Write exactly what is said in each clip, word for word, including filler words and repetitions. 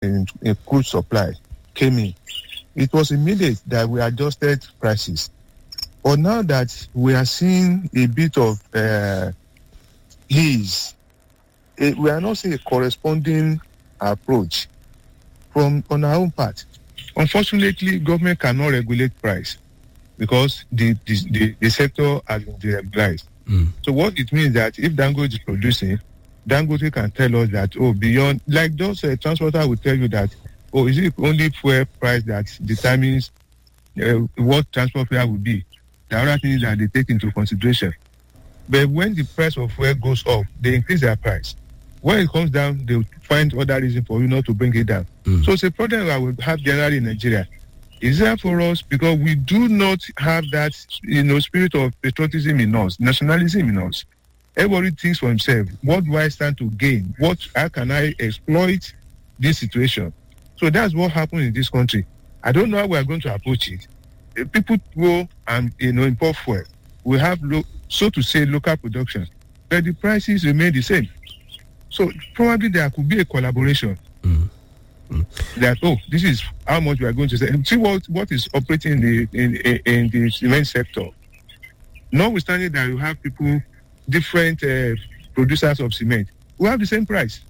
in, in crude supply came in, it was immediate that we adjusted prices. But now that we are seeing a bit of uh, ease, it, we are not seeing a corresponding approach from on our own part. Unfortunately, government cannot regulate price because the the, the, the sector has been deregulated. Mm. So what it means that if Dangote is producing, Dangote can tell us that, oh, beyond, like those uh, transporter will tell you that, oh, is it only fuel price that determines uh, what transport fare will be? The other things that they take into consideration. But when the price of fuel goes up, they increase their price. When it comes down, they will find other reason for you not to bring it down. Mm. So it's a problem that we have generally in Nigeria. It's there for us because we do not have that, you know, spirit of patriotism in us, nationalism in us. Everybody thinks for himself, what do I stand to gain? What, how can I exploit this situation? So that's what happened in this country. I don't know how we are going to approach it. If people go and, you know, import fuel. We have, lo- so to say, local production, but the prices remain the same. So probably there could be a collaboration. Mm. Mm. That, oh, this is how much we are going to say. And see what, what is operating in the in, in, in the cement sector. Notwithstanding that you have people, different uh, producers of cement, who have the same price.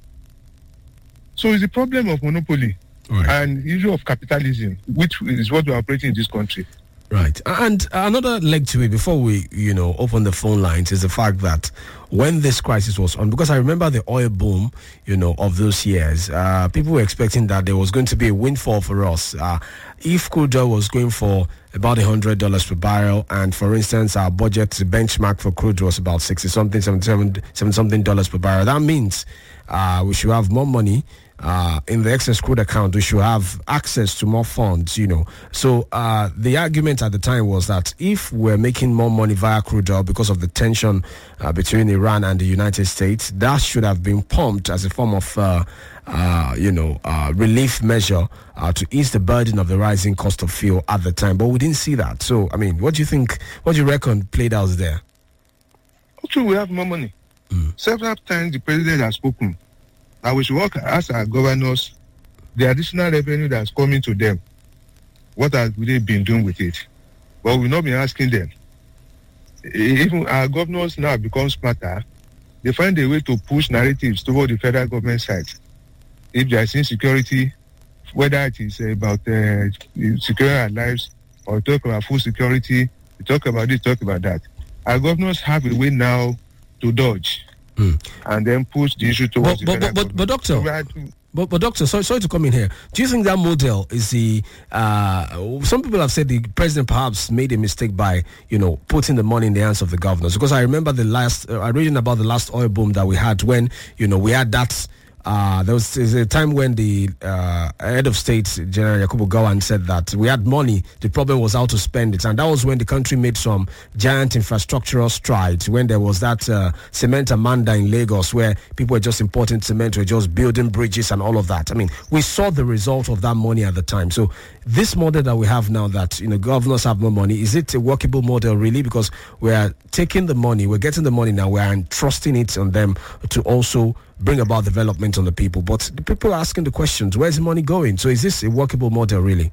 So it's the problem of monopoly right. and issue of capitalism, which is what we are operating in this country. Right. And another leg to it before we, you know, open the phone lines is the fact that when this crisis was on, because I remember the oil boom, you know, of those years, uh, people were expecting that there was going to be a windfall for us. Uh, if crude oil was going for about one hundred dollars per barrel, and for instance, our budget benchmark for crude was about sixty something, seventy-seven, seventy something dollars per barrel, that means uh, we should have more money Uh, in the excess crude account. We should have access to more funds, you know. So uh, the argument at the time was that if we're making more money via crude oil because of the tension uh, between Iran and the United States, that should have been pumped as a form of, uh, uh, you know, uh, relief measure uh, to ease the burden of the rising cost of fuel at the time. But we didn't see that. So, I mean, what do you think, what do you reckon played out there? Actually, we have more money. Mm. Several times the president has spoken. I wish work as our governors, the additional revenue that's coming to them, what have they been doing with it? Well, we've not been asking them. Even our governors now become smarter. They find a way to push narratives toward the federal government side. If there is insecurity, whether it is about uh, securing our lives or talk about food security, we talk about this, talk about that. Our governors have a way now to dodge. Mm. And then push the issue towards but, the but, but, but doctor, so but, but doctor, sorry, sorry to come in here. Do you think that model is the? Uh, some people have said the president perhaps made a mistake by, you know, putting the money in the hands of the governors. Because I remember the last, uh, I reading about the last oil boom that we had when, you know, we had that. Uh, there was a time when the uh, head of state, General Yakubu Gowon, said that we had money, the problem was how to spend it. And that was when the country made some giant infrastructural strides, when there was that uh, cement Amanda in Lagos, where people were just importing cement, were just building bridges and all of that. I mean, we saw the result of that money at the time. So this model that we have now that, you know, governors have more money, is it a workable model really? Because we're taking the money, we're getting the money now, we're entrusting it on them to also bring about development on the people. But the people are asking the questions, where's the money going? So is this a workable model really?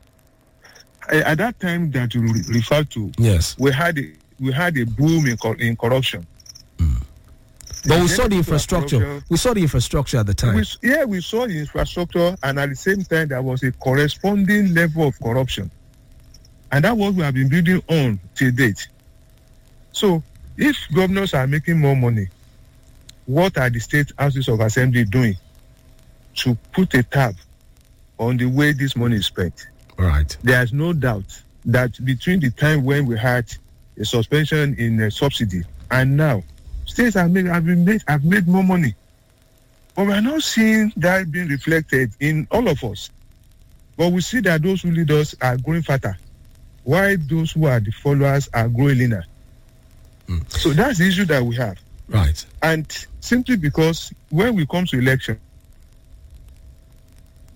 At that time that you refer to, yes, we had a, we had a boom in, co- in corruption. Mm. But we saw the infrastructure. We saw the infrastructure at the time. We, yeah, we saw the infrastructure, and at the same time, there was a corresponding level of corruption. And that's what we have been building on till date. So, if governors are making more money, what are the state houses of assembly doing to put a tab on the way this money is spent? Right. There's no doubt that between the time when we had a suspension in a subsidy and now, states have made have been made have made more money. But we are not seeing that being reflected in all of us. But we see that those who lead us are growing fatter, while those who are the followers are growing leaner. Mm. So that's the issue that we have. Right. And simply because when we come to election,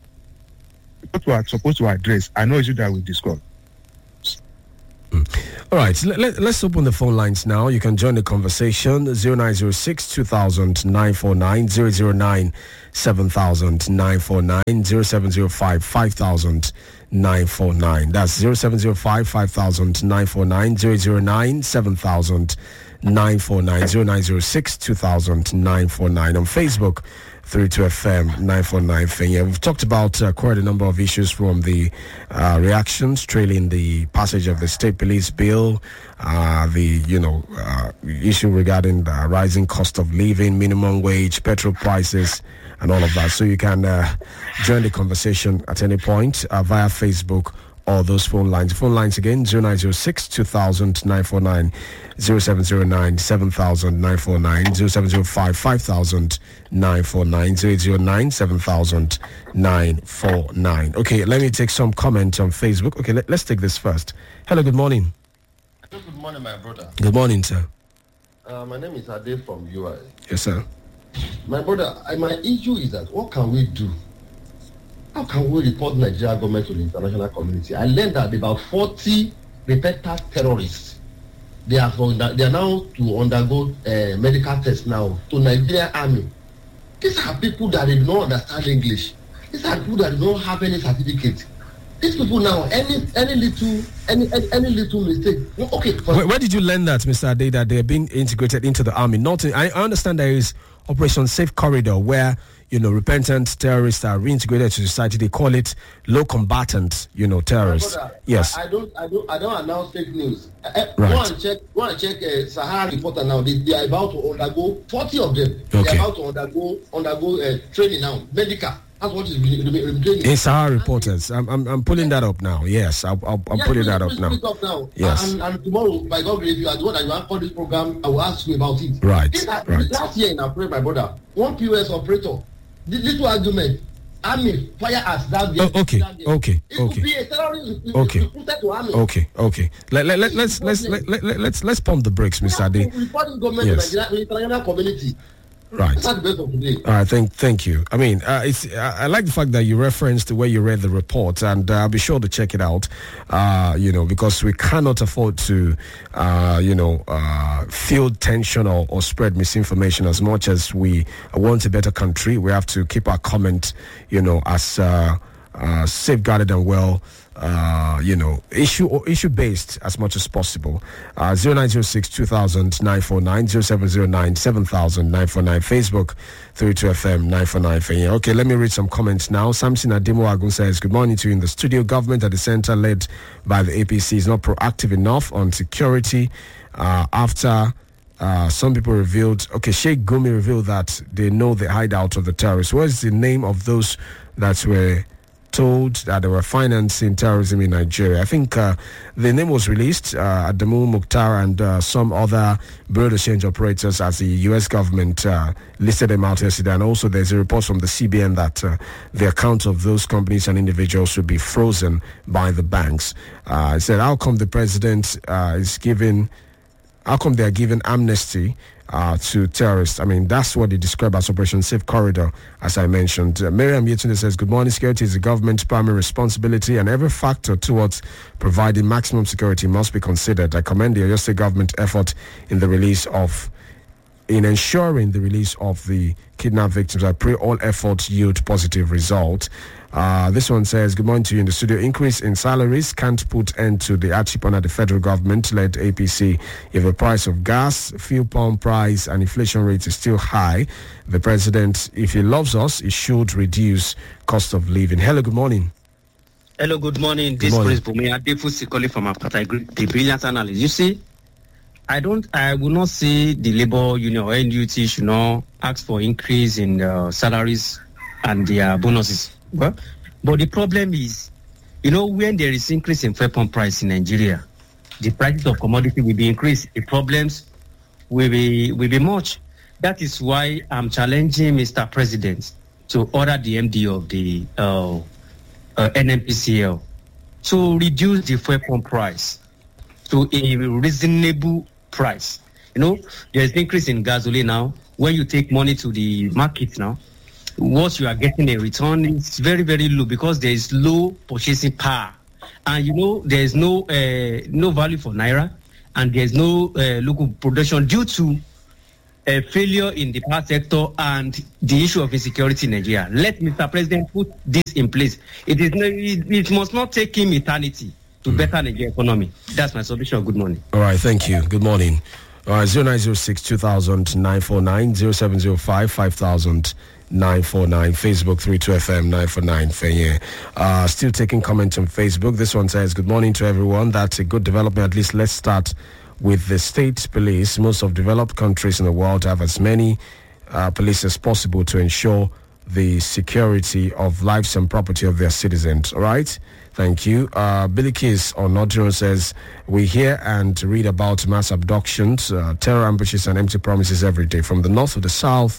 what we are supposed to address are no issues that we discuss. Mm. All right, let, let, let's open the phone lines now. You can join the conversation. zero nine zero six two thousand nine four nine, zero zero nine seven thousand nine four nine, zero seven zero five five thousand nine four nine. That's zero seven zero five five thousand nine four nine, zero zero nine seven thousand nine four nine, zero nine zero six two thousand nine four nine. On Facebook, through to F M nine four nine. Yeah, we've talked about uh, quite a number of issues, from the uh, reactions trailing the passage of the state police bill, uh, the you know uh, issue regarding the rising cost of living, minimum wage, petrol prices, and all of that. So you can uh, join the conversation at any point uh, via Facebook or those phone lines. Phone lines again, zero nine zero six two thousand nine four nine, zero seven zero nine seven thousand nine four nine, zero seven zero five five thousand nine four nine, zero zero nine seven thousand nine four nine. Okay, let me take some comments on Facebook. Okay, let, let's take this first. Hello, good morning. Good morning, my brother. Good morning, sir. Uh, my name is Ade from U I. Yes, sir. My brother, I, my issue is that what can we do? How can we report Nigeria government to the international community? I learned that about forty repentant terrorists, they are for, they are now to undergo uh, medical tests now to Nigerian army. These are people that they don't understand English. These are people that don't have any certificate. These people now, any any little any any, any little mistake. Okay. Where, where did you learn that, Mister Ade, that they are being integrated into the army? Not in, I, I understand there is Operation Safe Corridor, where you know repentant terrorists are reintegrated to society. They call it low combatant, you know, terrorists. Brother, yes. I, I don't I don't I don't announce fake news. Uh, right. Go and check go and check uh, Sahara Reporter now. They, they are about to undergo forty of them. Okay. They are about to undergo undergo uh, training now, medical. That's what is training. In Sahara Reporters, I'm, I'm I'm pulling that up now. Yes, I'll, I'll, I'm yes, pulling please, that up please, now. please up now. Yes. And, and tomorrow, by God grace, you are the one that you have called this program. I will ask you about it. Right. This, right. Last year in April, my brother, one P O S operator, the little argument, army fire us that day. Oh, okay, okay, it okay. Could be a terrorist okay. recruited to army. Okay, okay. Let, let, let, let's let's let, let, let's let's pump the brakes, Mister Ade. Reporting government yes. to the international community. Right. That's the best of today. All right. Thank, thank you. I mean, uh, it's. I, I like the fact that you referenced where you read the report, and uh, I'll be sure to check it out. Uh, you know, because we cannot afford to, uh, you know, uh, feel tension or, or spread misinformation. As much as we want a better country, we have to keep our comment, you know, as uh, uh, safeguarded and well. Uh, you know, issue or issue based as much as possible. Uh, zero nine zero six two thousand nine four nine, zero seven zero nine seven thousand nine four nine. Facebook through to F M nine four nine. Okay, let me read some comments now. Samson Ademo Agun says, "Good morning to you in the studio. Government at the center, led by the A P C, is not proactive enough on security. Uh, after." Uh, some people revealed, okay, Sheikh Gumi revealed that they know the hideout of the terrorists. What is the name of those that were told that they were financing terrorism in Nigeria? I think uh, the name was released, uh, Adamu Mukhtar and uh, some other bureau de change operators, as the U S government uh, listed them out yesterday. And also there's a report from the C B N that uh, the account of those companies and individuals should be frozen by the banks. Uh, it said, how come the president uh, is giving, how come they are giving amnesty Uh, to terrorists? I mean, that's what they describe as Operation Safe Corridor, as I mentioned. Uh, Miriam Yetunde says, good morning. Security is the government's primary responsibility, and every factor towards providing maximum security must be considered. I commend the Oyo State government effort in the release of, in ensuring the release of the kidnapped victims. I pray all efforts yield positive results. Uh, this one says, good morning to you in the studio. Increase in salaries can't put end to the hardship under the federal government-led A P C. If the price of gas, fuel pump price, and inflation rate is still high, the president, if he loves us, he should reduce cost of living. Hello, good morning. Hello, good morning. Good this morning. is Bumi Adefusi calling from Apata, the brilliant analyst. You see, I don't, I will not say the labor union or N U T should not ask for increase in uh, salaries and their bonuses. Well, but the problem is, you know, when there is increase in fuel pump price in Nigeria, the prices of commodity will be increased. The problems will be will be much. That is why I'm challenging Mister President to order the M D of the uh, uh, N N P C L to reduce the fuel pump price to a reasonable price. You know, there's increase in gasoline now. When you take money to the market now, what you are getting in return is very, very low because there is low purchasing power. And, you know, there is no uh, no value for Naira. and there's no uh, local production due to a failure in the power sector and the issue of insecurity in Nigeria. Let Mister President put this in place. It is no, it, it must not take him eternity to mm. better Nigeria economy. That's my solution. Good morning. All right, thank you. Good morning. All right, zero nine zero six two thousand nine four nine, zero seven zero five five thousand nine four nine, Facebook three two F M nine four nine. Uh, still taking comments on Facebook. This one says, good morning to everyone. That's a good development. At least let's start with the state police. Most of developed countries in the world have as many uh, police as possible to ensure the security of lives and property of their citizens. All right? Thank you. Uh, Billy Kiss on Nottingham says, we hear and read about mass abductions, uh, terror ambushes and empty promises every day. From the north to the south,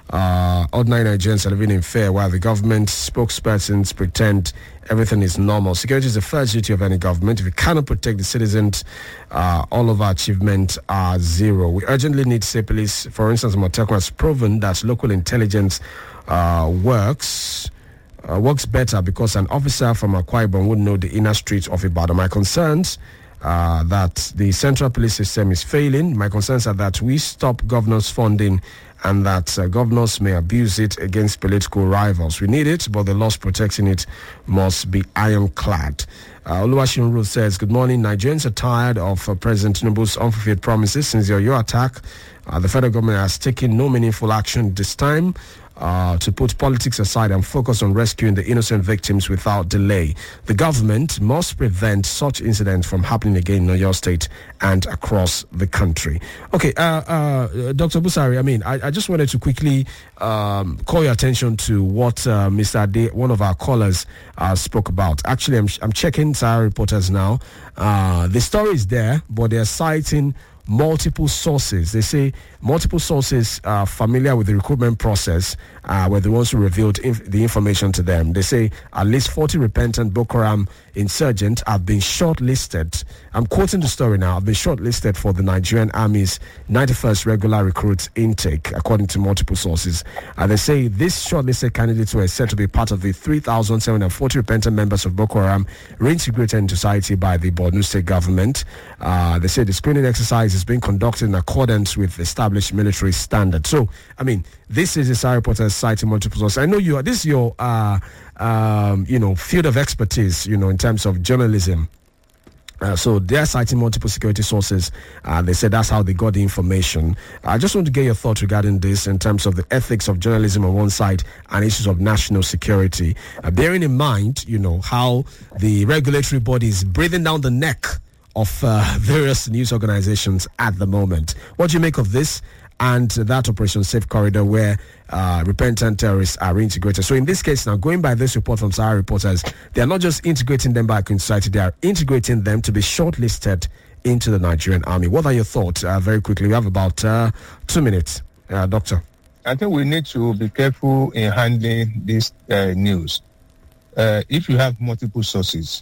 uh, ordinary Nigerians are living in fear while the government spokespersons pretend everything is normal. Security is the first duty of any government. If you cannot protect the citizens, uh, all of our achievements are zero. We urgently need state police. For instance, Motekwa has proven that local intelligence uh, works uh, works better because an officer from Akwa Ibom would know the inner streets of Ibadan. My concerns uh, that the central police system is failing. My concerns are that we stop governors' funding and that uh, governors may abuse it against political rivals. We need it, but the laws protecting it must be ironclad. Uh, Oluwashun Ruth says, good morning. Nigerians are tired of uh, President Tinubu's unfulfilled promises. Since your, your attack, uh, the federal government has taken no meaningful action this time. Uh, to put politics aside and focus on rescuing the innocent victims without delay. The government must prevent such incidents from happening again in your state and across the country. Okay, uh, uh, Doctor Busari, I mean, I, I just wanted to quickly um, call your attention to what uh, Mister Ade, one of our callers, uh, spoke about. Actually, I'm, I'm checking Sahara Reporters now. Uh, the story is there, but they're citing multiple sources. They say multiple sources are familiar with the recruitment process uh, were the ones who revealed inf- the information to them. They say at least forty repentant Boko Haram insurgents have been shortlisted. I'm quoting the story now. Have been shortlisted for the Nigerian Army's ninety-first regular recruits intake, according to multiple sources. Uh, they say these shortlisted candidates were said to be part of the three thousand seven hundred forty repentant members of Boko Haram reintegrated into society by the Borno State government. Uh, they say the screening exercise is being conducted in accordance with established military standards. So, I mean, this is a Sahara Reporter citing multiple sources. I know you are, this is your, uh, um, you know, field of expertise, you know, in terms of journalism. Uh, so they're citing multiple security sources. Uh, they said that's how they got the information. I just want to get your thoughts regarding this in terms of the ethics of journalism on one side and issues of national security. Uh, bearing in mind, you know, how the regulatory body is breathing down the neck of uh, various news organizations at the moment. What do you make of this and that Operation Safe Corridor where uh, repentant terrorists are reintegrated? So in this case now, going by this report from Sahara Reporters, they are not just integrating them back into society, they are integrating them to be shortlisted into the Nigerian Army. What are your thoughts? Uh, very quickly, we have about uh, two minutes. Uh, Doctor. I think we need to be careful in handling this uh, news. Uh, if you have multiple sources,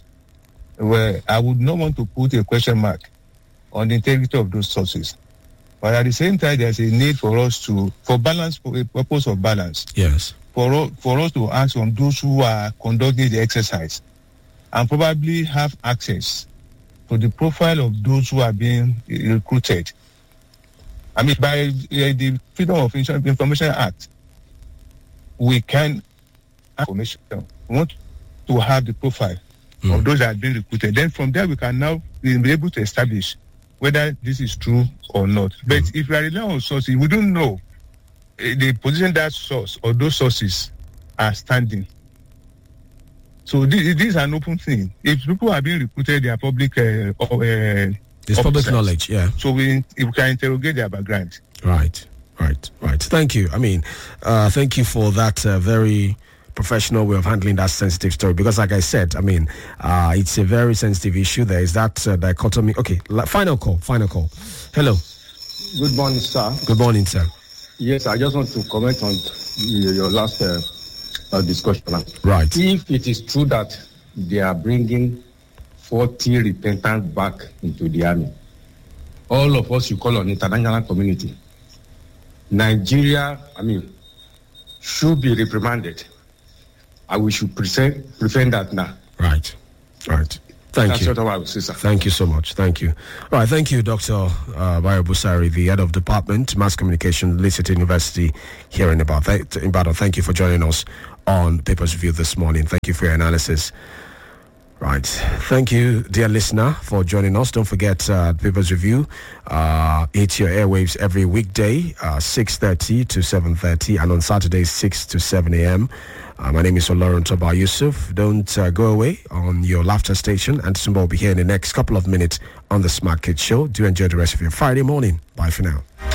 where I would not want to put a question mark on the integrity of those sources. But at the same time, there's a need for us to, for balance, for a purpose of balance. Yes. For, for us to ask from those who are conducting the exercise and probably have access to the profile of those who are being recruited. I mean, by uh, the Freedom of Information Act, we can have information. We want to have the profile Mm. of those that have been recruited. Then from there, we can now be able to establish whether this is true or not. But mm. if we are relying on sources, we don't know uh, the position that source or those sources are standing. So this, this is an open thing. If people are being recruited, they are public. Uh, uh, it's public knowledge, yeah. So we, we can interrogate their background. Right, right, right. Thank you. I mean, uh, thank you for that uh, very professional way of handling that sensitive story, because like I said, I mean, uh, it's a very sensitive issue. There is that uh, dichotomy. Okay, final call, final call. Hello. Good morning, sir. Good morning, sir. Yes, I just want to comment on your last uh, uh, discussion. Right. If it is true that they are bringing forty repentants back into the army, all of us you call on international community, Nigeria, I mean, should be reprimanded. I we should prevent, prevent that now. Right, right. Thank That's you. what I would say, sir. Thank you so much. Thank you. All right. Thank you, Doctor Uh, Bayo Busari, the head of Department Mass Communication, Lee City University, here in Ibadan. Th- Ibadan. Thank you for joining us on Papers Review this morning. Thank you for your analysis. Right. Thank you, dear listener, for joining us. Don't forget uh, Papers Review. Uh, it's your airwaves every weekday, uh, six thirty to seven thirty, and on Saturdays, six to seven a.m. Uh, my name is Olaron Toba Yusuf. Don't uh, go away on your laughter station, and Sumba will be here in the next couple of minutes on the Smart Kids Show. Do enjoy the rest of your Friday morning. Bye for now.